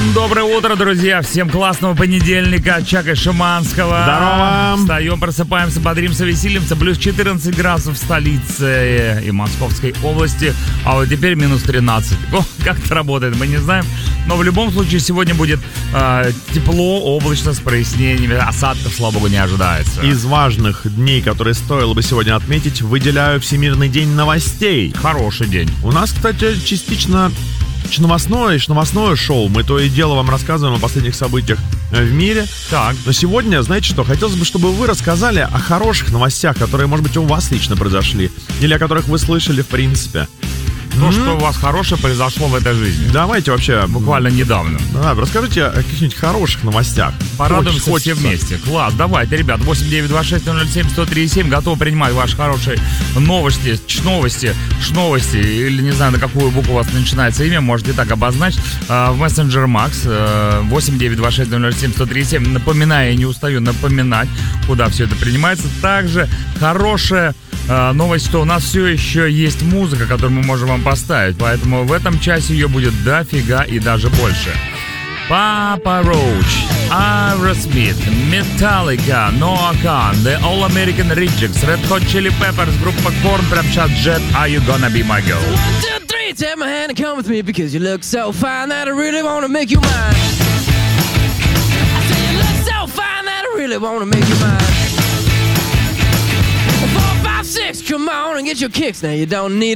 Доброе утро, друзья! Всем классного понедельника. Чака Шуманского. Здорово! Встаем, просыпаемся, бодримся, веселимся. Плюс 14 градусов в столице и Московской области. А вот теперь минус 13. О, как это работает, мы не знаем. Но в любом случае сегодня будет тепло, облачно, с прояснениями. Осадков, слава богу, не ожидается. Из важных дней, которые стоило бы сегодня отметить, выделяю Всемирный день новостей. Хороший день. У нас, кстати, частично новостное шоу. Мы то и дело вам рассказываем о последних событиях в мире. Так. Но сегодня, знаете что, хотелось бы, чтобы вы рассказали о хороших новостях, которые, может быть, у вас лично произошли. Или о которых вы слышали в принципе. То, что у вас хорошее произошло в этой жизни. Давайте вообще... Буквально недавно. Да, расскажите о каких-нибудь хороших новостях. Порадуемся Хочется. все вместе. Класс, давайте, ребят, 8926-007-1037. Готовы принимать ваши хорошие новости, шновости, или не знаю, на какую букву у вас начинается имя, можете так обозначить. В мессенджер Макс 8926-007-1037. Напоминаю, я не устаю напоминать, куда все это принимается. Также хорошая новость, что у нас все еще есть музыка, которую мы можем вам поставить, поэтому в этом часе ее будет дофига и даже больше. Papa Roach, Aerosmith, Metallica, Noah Kahan, The All American Rejects, Red Hot Chili Peppers, группа Korn, прям сейчас Jet, Are You Gonna Be My Girl? 1, 2, 3, take my hand and come with me because you look so fine that I really wanna make you mine. I say you look so fine that I really wanna make you mine. 4, 5, 6, come on and get your kicks now. You don't need